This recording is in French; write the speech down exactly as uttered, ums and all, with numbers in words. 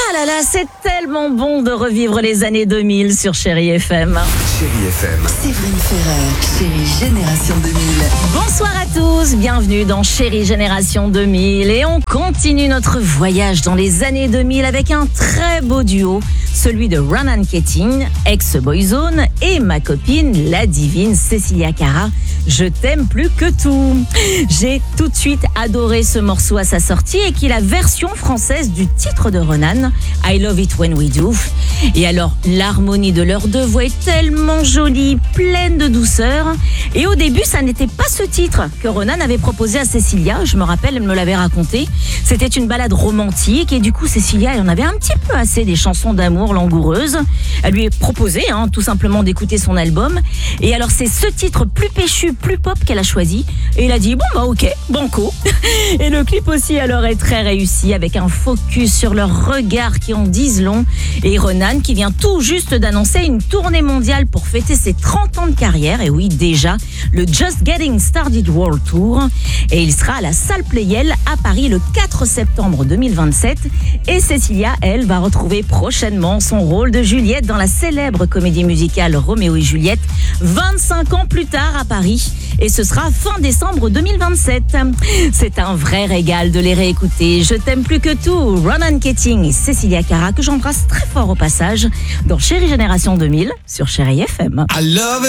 Ah là là, c'est tellement bon de revivre les années deux mille sur Chérie F M. Chérie F M. Séverine Ferrer, Chérie Génération deux mille. Bonsoir à tous, bienvenue dans Chérie Génération deux mille. Et on continue notre voyage dans les années deux mille avec un très beau duo, celui de Ronan Keating, ex-Boyzone, et ma copine, la divine Cecilia Cara. Je t'aime plus que tout. J'ai tout de suite adoré ce morceau à sa sortie et qui est la version française du titre de Ronan, I Love It When We Do. Et alors, l'harmonie de leurs deux voix est tellement jolie, pleine de douceur. Et au début, ça n'était pas ce titre que Ronan avait proposé à Cecilia. Je me rappelle, elle me l'avait raconté. C'était une balade romantique et du coup, Cecilia, elle en avait un petit peu assez des chansons d'amour langoureuses. Elle lui a proposé, hein, tout simplement d'écouter son album. Et alors, c'est ce titre plus péchu, plus pop qu'elle a choisi. Et il a dit, bon bah ok, banco. Et le clip aussi alors est très réussi avec un focus sur leurs regards qui en disent long. Et Ronan qui vient tout juste d'annoncer une tournée mondiale pour fêter ses trente ans de carrière. Et oui, déjà, le Just Getting Started World Tour. Et il sera à la salle Playel à Paris le quatre septembre deux mille vingt-sept. Et Cecilia, elle, va retrouver prochainement son rôle de Juliette dans la célèbre comédie musicale Roméo et Juliette, vingt-cinq ans plus tard à Paris. Et ce sera fin décembre deux mille vingt-sept. C'est un vrai régal de les réécouter. Je t'aime plus que tout. Ronan Keating et Cecilia Cara, que j'embrasse très fort au passage, dans Chérie Génération deux mille sur Chérie F M. I love it.